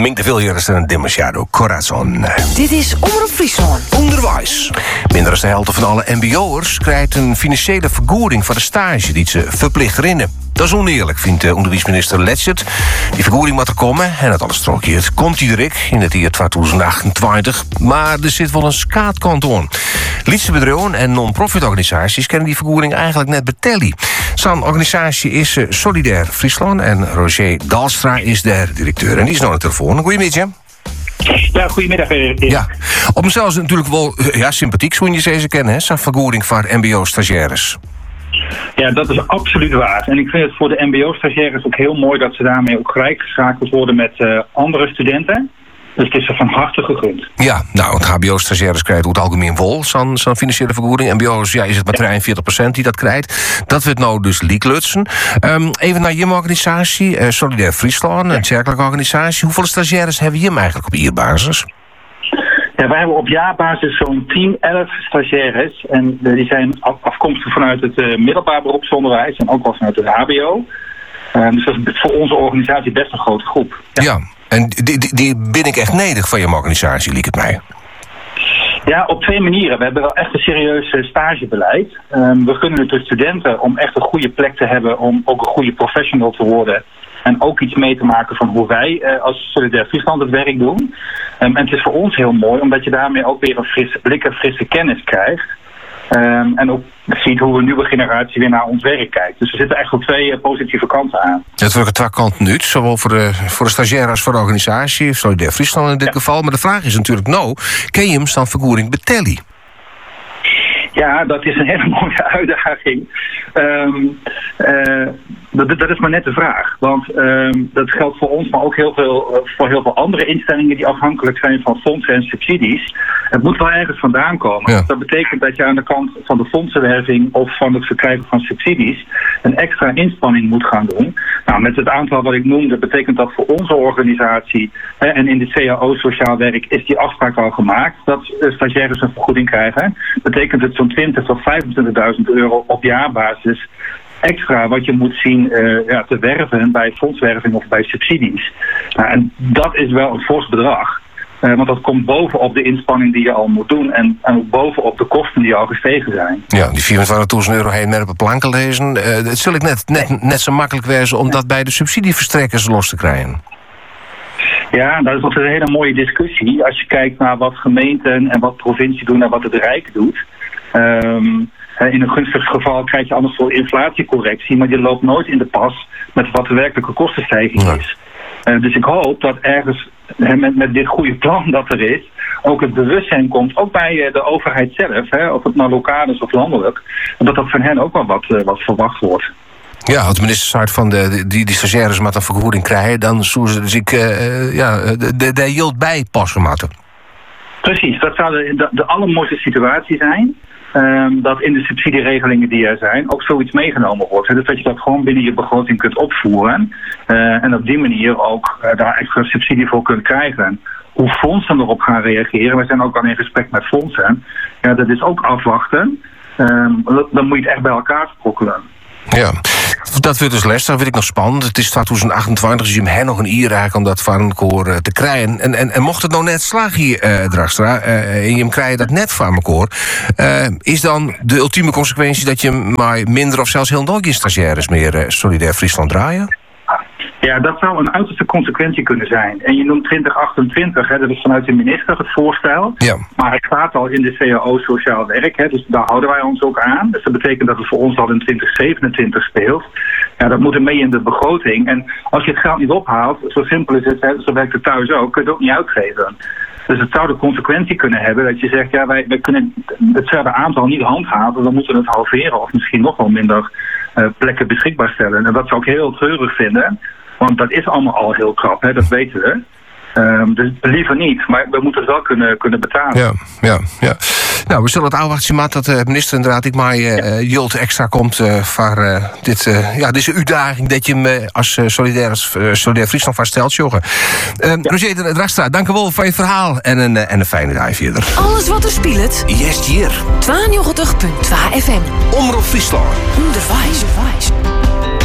Mink de Villiers en Demasiado Corazon. Dit is Omroep Friesland. Onderwijs. Minder dan de helft van alle mbo'ers krijgt een financiële vergoeding voor de stage die ze verplicht rinnen. Dat is oneerlijk, vindt de onderwijsminister Letchert. Die vergoeding moet er komen en het alles strookje komt iederik in het jaar 2028. Maar er zit wel een skaatkant aan. Lietse bedrijven en non-profit organisaties kennen die vergoeding eigenlijk net betellen. Zo'n organisatie is Solidair Friesland en Roger Dalstra is de directeur. En die is nog aan de telefoon. Goedemiddag. Ja, goedemiddag. Ja, op mezelf is het natuurlijk wel sympathiek, zo'n je ze kennen, hè? Zo'n vergoeding voor mbo-stagiaires. Ja, dat is absoluut waar. En ik vind het voor de mbo-stagiaires ook heel mooi dat ze daarmee ook gelijk geschakeld worden met andere studenten. Dus het is er van harte gegund. Ja, nou, het hbo-stagiaires krijgt over het algemeen wel zo'n financiële vergoeding. MBO's, ja, is het maar 43% die dat krijgt. Dat wordt nou dus lieklutsen. Even naar je organisatie, Solidair Friesland, een kerkelijke organisatie. Hoeveel stagiaires hebben je eigenlijk op jaarbasis? Ja, wij hebben op jaarbasis zo'n 10, 11 stagiaires. En die zijn afkomstig vanuit het middelbaar beroepsonderwijs en ook wel vanuit het hbo. Dus dat is voor onze organisatie best een grote groep. Ja, en die ben ik echt nodig van je organisatie, liek het mij. Ja, op 2 manieren. We hebben wel echt een serieus stagebeleid. We gunnen het de studenten om echt een goede plek te hebben om ook een goede professional te worden. En ook iets mee te maken van hoe wij als Solidair Friesland het werk doen. En het is voor ons heel mooi, omdat je daarmee ook weer een frisse blik en frisse kennis krijgt. En ook ziet hoe een nieuwe generatie weer naar ons werk kijkt. Dus er zitten echt wel 2 positieve kanten aan. Het wordt 2 kanten uit, zowel voor de stagiair als voor de organisatie. Solidair Friesland in dit geval. Maar de vraag is natuurlijk ken je hem dan vergoeding betellen? Ja, dat is een hele mooie uitdaging. Dat is maar net de vraag. Want dat geldt voor ons, maar ook voor heel veel andere instellingen die afhankelijk zijn van fondsen en subsidies. Het moet wel ergens vandaan komen. Ja. Dat betekent dat je aan de kant van de fondsenwerving of van het verkrijgen van subsidies een extra inspanning moet gaan doen. Nou, met het aantal wat ik noemde, betekent dat voor onze organisatie en in de CAO Sociaal Werk is die afspraak al gemaakt dat stagiaires een vergoeding krijgen. Betekent het zo'n 20.000 tot 25.000 euro op jaarbasis extra wat je moet zien te werven bij fondswerving of bij subsidies. En dat is wel een fors bedrag. Want dat komt bovenop de inspanning die je al moet doen en ook bovenop de kosten die al gestegen zijn. Ja, die 24.000 euro heen met op een planken lezen. Het zul ik net zo makkelijk wezen om dat bij de subsidieverstrekkers los te krijgen. Ja, dat is altijd een hele mooie discussie. Als je kijkt naar wat gemeenten en wat provincie doen en wat het Rijk doet. In een gunstig geval krijg je anders wel inflatiecorrectie, maar je loopt nooit in de pas met wat de werkelijke kostenstijging is. Dus ik hoop dat ergens met dit goede plan dat er is, ook het bewustzijn komt, ook bij de overheid zelf, of het nou lokaal is of landelijk, dat van hen ook wel wat verwacht wordt. Ja, als de minister zei van die stagiaires met een vergoeding krijgen, dan zullen ze dus de yield bijpassen moeten. Precies, dat zou de allermooiste situatie zijn. Dat in de subsidieregelingen die er zijn ook zoiets meegenomen wordt. Dus dat je dat gewoon binnen je begroting kunt opvoeren. En op die manier ook daar extra subsidie voor kunt krijgen. Hoe fondsen erop gaan reageren. We zijn ook al in gesprek met fondsen. Ja, dat is ook afwachten. Dan moet je het echt bij elkaar sprokkelen. Ja, dat wordt dus les. Dat vind ik nog spannend. Het is 2028, dus je hebt nog een jaar raak om dat van koor te krijgen. En mocht het nou net slag hier, Dragstra, en je krijgt dat net van koor, is dan de ultieme consequentie dat je maar minder of zelfs heel nooit stagiaires meer Solidair Friesland draaien? Ja, dat zou een uiterste consequentie kunnen zijn. En je noemt 2028, dat is vanuit de minister het voorstel. Ja. Maar het staat al in de CAO Sociaal Werk, dus daar houden wij ons ook aan. Dus dat betekent dat het voor ons al in 2027 speelt. Ja, dat moet er mee in de begroting. En als je het geld niet ophaalt, zo simpel is het, zo werkt het thuis ook, kun je het ook niet uitgeven. Dus het zou de consequentie kunnen hebben dat je zegt, ja, wij kunnen hetzelfde aantal niet handhaven, dan moeten we het halveren of misschien nog wel minder plekken beschikbaar stellen. En dat zou ik heel treurig vinden. Want dat is allemaal al heel krap, dat weten we. Dus liever niet, maar we moeten het wel kunnen betalen. Ja. Nou, we zullen het afwachten, maar dat de minister inderdaad yield extra komt voor deze uitdaging dat je hem als Solidair Friesland vaststelt, Joggen. Roger Dragstra, dank u wel voor je verhaal en een fijne dag verder. Alles wat er speelt. Yes, hier. 92.2 FM. Omroep Friesland. Onderwijs.